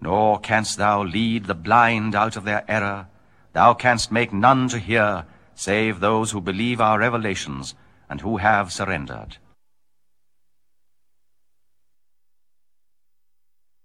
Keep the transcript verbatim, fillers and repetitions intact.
Nor canst thou lead the blind out of their error. Thou canst make none to hear, save those who believe our revelations, and who have surrendered.